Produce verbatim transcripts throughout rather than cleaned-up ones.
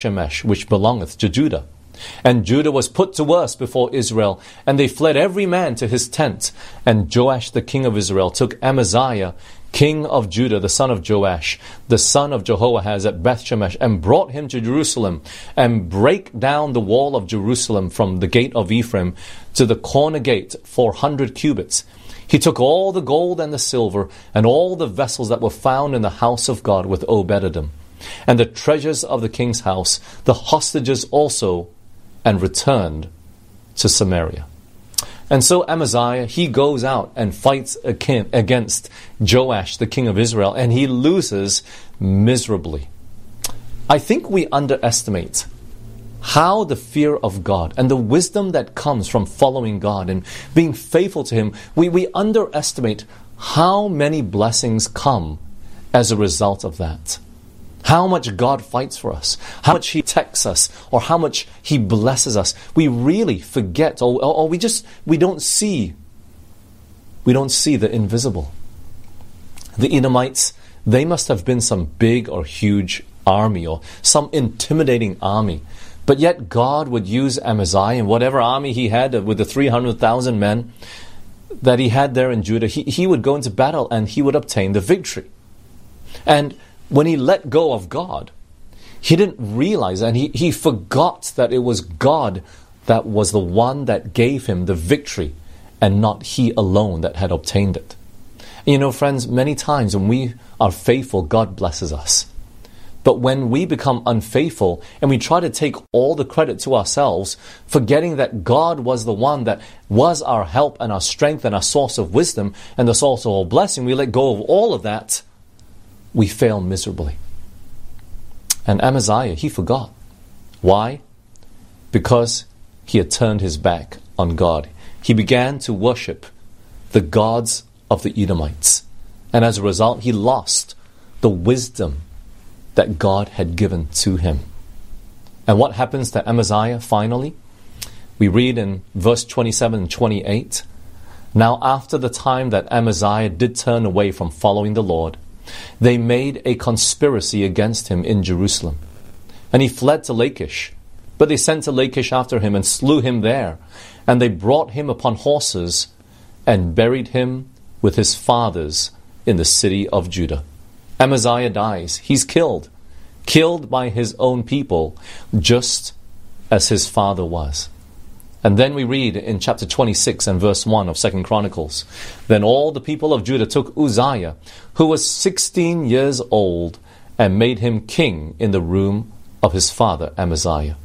Shemesh, which belongeth to Judah. And Judah was put to worse before Israel, and they fled every man to his tent. And Joash the king of Israel took Amaziah, king of Judah, the son of Joash, the son of Jehoahaz at Beth Shemesh, and brought him to Jerusalem, and brake down the wall of Jerusalem from the gate of Ephraim to the corner gate, four hundred cubits. He took all the gold and the silver, and all the vessels that were found in the house of God with Obed-Edom, and the treasures of the king's house, the hostages also, and returned to Samaria. And so Amaziah, he goes out and fights against Joash, the king of Israel, and he loses miserably. I think we underestimate how the fear of God and the wisdom that comes from following God and being faithful to Him, we, we underestimate how many blessings come as a result of that. How much God fights for us, how much He protects us, or how much He blesses us. We really forget, or, or, or we just, we don't see, we don't see the invisible. The Edomites, they must have been some big or huge army, or some intimidating army. But yet God would use Amaziah and whatever army he had with the three hundred thousand men that he had there in Judah, he, he would go into battle and he would obtain the victory. And when he let go of God, he didn't realize, and he, he forgot that it was God that was the one that gave him the victory and not he alone that had obtained it. And you know, friends, many times when we are faithful, God blesses us. But when we become unfaithful and we try to take all the credit to ourselves, forgetting that God was the one that was our help and our strength and our source of wisdom and the source of all blessing, we let go of all of that, we fail miserably. And Amaziah, he forgot. Why? Because he had turned his back on God. He began to worship the gods of the Edomites. And as a result, he lost the wisdom that God had given to him. And what happens to Amaziah finally? We read in verse twenty-seven and twenty-eight, "Now after the time that Amaziah did turn away from following the Lord, they made a conspiracy against him in Jerusalem. And he fled to Lachish. But they sent to Lachish after him and slew him there. And they brought him upon horses and buried him with his fathers in the city of Judah." Amaziah dies. He's killed. Killed by his own people, just as his father was. And then we read in chapter twenty-six and verse one of Second Chronicles, "Then all the people of Judah took Uzziah, who was sixteen years old, and made him king in the room of his father Amaziah."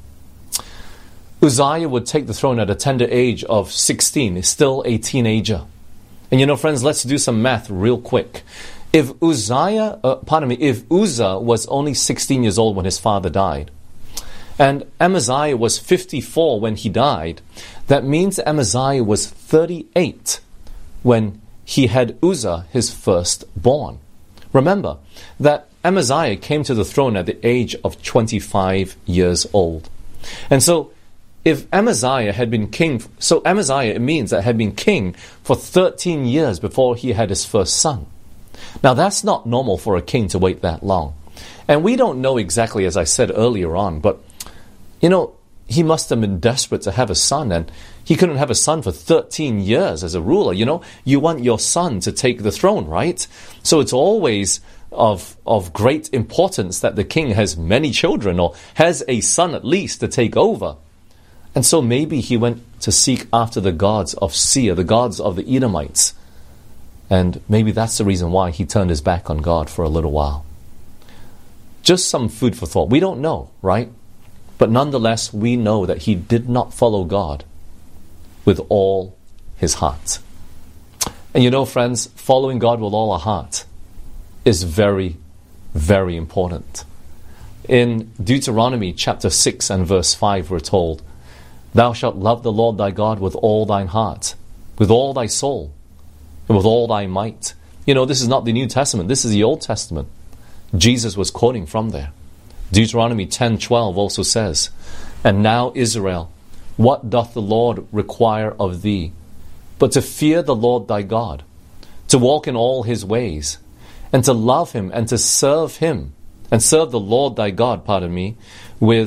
Uzziah would take the throne at a tender age of sixteen, still a teenager. And you know, friends, let's do some math real quick. If Uzziah, uh, pardon me, if Uzzah was only sixteen years old when his father died, and Amaziah was fifty-four when he died, that means Amaziah was thirty-eight when he had Uzzah, his firstborn. Remember that Amaziah came to the throne at the age of twenty-five years old. And so, if Amaziah had been king, so Amaziah, it means that had been king for thirteen years before he had his first son. Now that's not normal for a king to wait that long. And we don't know exactly, as I said earlier on, but you know, he must have been desperate to have a son, and he couldn't have a son for thirteen years as a ruler. You know, you want your son to take the throne, right? So it's always of of great importance that the king has many children, or has a son at least to take over. And so maybe he went to seek after the gods of Seir, the gods of the Edomites. And maybe that's the reason why he turned his back on God for a little while. Just some food for thought. We don't know, right? But nonetheless, we know that he did not follow God with all his heart. And you know, friends, following God with all our heart is very, very important. In Deuteronomy chapter six and verse five, we're told, "Thou shalt love the Lord thy God with all thine heart, with all thy soul, and with all thy might." You know, this is not the New Testament, this is the Old Testament. Jesus was quoting from there. Deuteronomy ten twelve also says, "And now, Israel, what doth the Lord require of thee, but to fear the Lord thy God, to walk in all his ways, and to love him, and to serve him, and serve the Lord thy God, pardon me, with